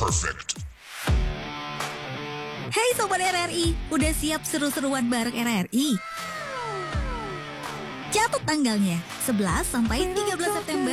perfect. Hai Sobat RRI, udah siap seru-seruan bareng RRI? Catat tanggalnya, 11 sampai 13 September